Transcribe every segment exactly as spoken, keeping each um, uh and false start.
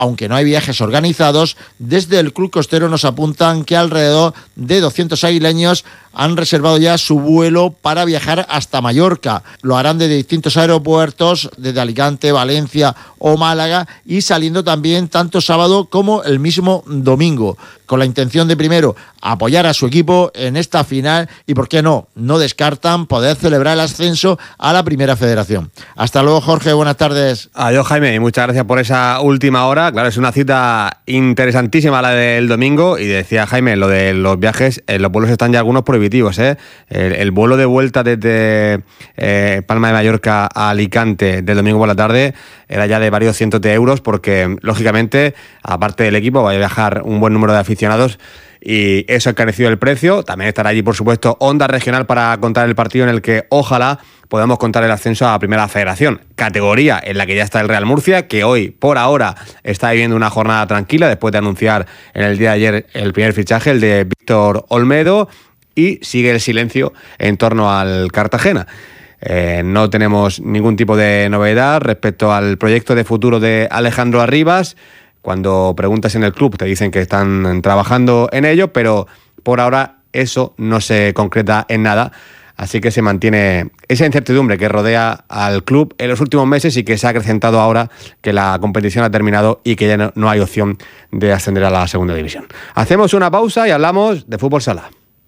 aunque no hay viajes organizados, desde el Club Costero nos apuntan que alrededor de doscientos aguileños han reservado ya su vuelo para viajar hasta Mallorca. Lo harán de distintos aeropuertos, desde Alicante, Valencia o Málaga, y saliendo también tanto sábado como el mismo domingo, con la intención de primero apoyar a su equipo en esta final y, por qué no, no descartan poder celebrar el ascenso a la Primera Federación. Hasta luego, Jorge, buenas tardes. Adiós, Jaime, y muchas gracias por esa última hora. Claro, es una cita interesantísima la del domingo, y decía Jaime, lo de los viajes, eh, los vuelos están ya algunos prohibitivos, ¿eh? El, el vuelo de vuelta desde eh, Palma de Mallorca a Alicante del domingo por la tarde era ya de varios cientos de euros, porque lógicamente, aparte del equipo, va a viajar un buen número de aficionados y eso ha encarecido el precio. También estará allí, por supuesto, Onda Regional para contar el partido en el que ojalá podamos contar el ascenso a la Primera Federación, categoría en la que ya está el Real Murcia, que hoy, por ahora, está viviendo una jornada tranquila después de anunciar en el día de ayer el primer fichaje, el de Víctor Olmedo, y sigue el silencio en torno al Cartagena. Eh, no tenemos ningún tipo de novedad respecto al proyecto de futuro de Alejandro Arribas. Cuando preguntas en el club te dicen que están trabajando en ello, pero por ahora eso no se concreta en nada. Así que se mantiene esa incertidumbre que rodea al club en los últimos meses y que se ha acrecentado ahora que la competición ha terminado y que ya no, no hay opción de ascender a la segunda división. Hacemos una pausa y hablamos de fútbol sala.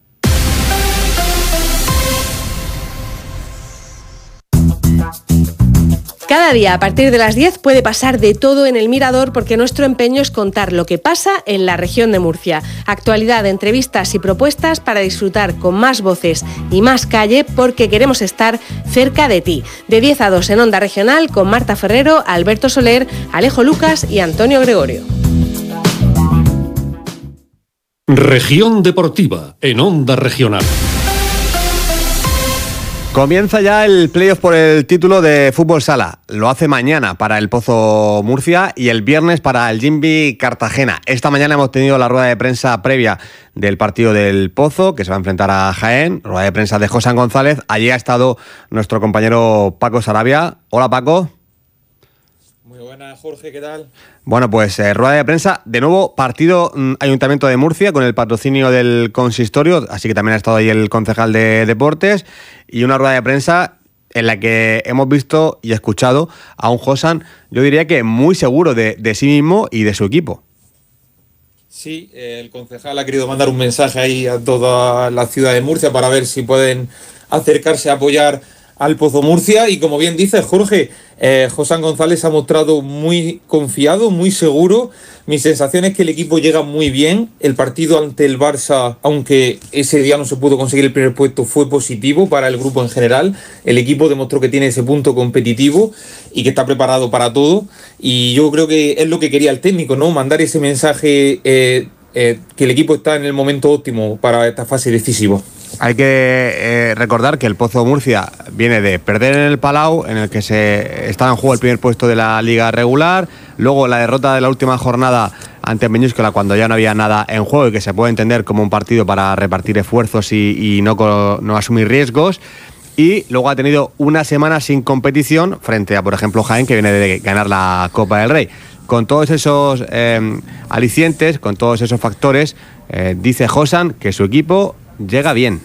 Cada día a partir de las diez puede pasar de todo en El Mirador, porque nuestro empeño es contar lo que pasa en la región de Murcia. Actualidad, entrevistas y propuestas para disfrutar con más voces y más calle, porque queremos estar cerca de ti. De diez a dos en Onda Regional con Marta Ferrero, Alberto Soler, Alejo Lucas y Antonio Gregorio. Región Deportiva en Onda Regional. Comienza ya el playoff por el título de fútbol sala. Lo hace mañana para el Pozo Murcia y el viernes para el Jimby Cartagena. Esta mañana hemos tenido la rueda de prensa previa del partido del Pozo, que se va a enfrentar a Jaén. Rueda de prensa de José González. Allí ha estado nuestro compañero Paco Sarabia. Hola, Paco. Muy buenas, Jorge, ¿qué tal? Bueno, pues eh, rueda de prensa, de nuevo partido mm, Ayuntamiento de Murcia con el patrocinio del consistorio, así que también ha estado ahí el concejal de deportes, y una rueda de prensa en la que hemos visto y escuchado a un Josan, yo diría que muy seguro de, de sí mismo y de su equipo. Sí, eh, el concejal ha querido mandar un mensaje ahí a toda la ciudad de Murcia para ver si pueden acercarse a apoyar al Pozo Murcia, y como bien dice Jorge, eh, José González se ha mostrado muy confiado, muy seguro. Mi sensación es que el equipo llega muy bien. El partido ante el Barça, aunque ese día no se pudo conseguir el primer puesto, fue positivo para el grupo en general. El equipo demostró que tiene ese punto competitivo y que está preparado para todo, y yo creo que es lo que quería el técnico, ¿no? Mandar ese mensaje eh, eh, que el equipo está en el momento óptimo para esta fase decisiva. Hay que eh, recordar que el Pozo Murcia viene de perder en el Palau, en el que se estaba en juego el primer puesto de la liga regular, luego la derrota de la última jornada ante Peñíscola cuando ya no había nada en juego y que se puede entender como un partido para repartir esfuerzos y, y no, no asumir riesgos, y luego ha tenido una semana sin competición frente a, por ejemplo, Jaén, que viene de ganar la Copa del Rey. Con todos esos eh, alicientes, con todos esos factores, eh, dice Josan que su equipo llega bien.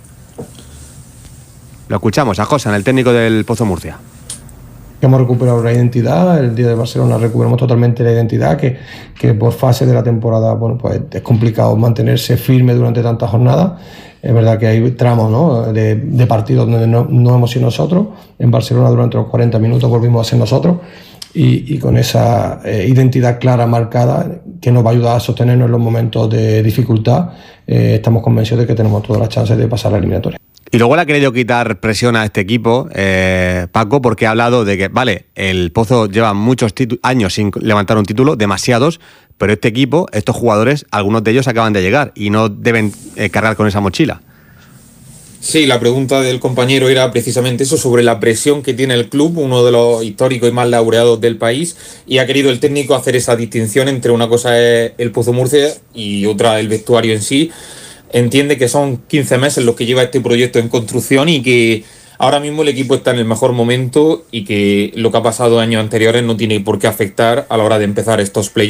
Lo escuchamos a Josan, el técnico del Pozo Murcia. Hemos recuperado la identidad, el día de Barcelona recuperamos totalmente la identidad, que, que por fase de la temporada, bueno, pues es complicado mantenerse firme durante tantas jornadas. Es verdad que hay tramos, ¿no?, de, de partidos donde no, no hemos sido nosotros. En Barcelona durante los cuarenta minutos volvimos a ser nosotros, y, y con esa eh, identidad clara, marcada, que nos va a ayudar a sostenernos en los momentos de dificultad, eh, estamos convencidos de que tenemos todas las chances de pasar la eliminatoria. Y luego le ha querido quitar presión a este equipo, eh, Paco, porque ha hablado de que, vale, el Pozo lleva muchos titu- años sin levantar un título, demasiados, pero este equipo, estos jugadores, algunos de ellos acaban de llegar y no deben eh, cargar con esa mochila. Sí, la pregunta del compañero era precisamente eso, sobre la presión que tiene el club, uno de los históricos y más laureados del país, y ha querido el técnico hacer esa distinción entre una cosa es el Pozo Murcia y otra el vestuario en sí. Entiende que son quince meses los que lleva este proyecto en construcción y que ahora mismo el equipo está en el mejor momento y que lo que ha pasado años anteriores no tiene por qué afectar a la hora de empezar estos playoffs.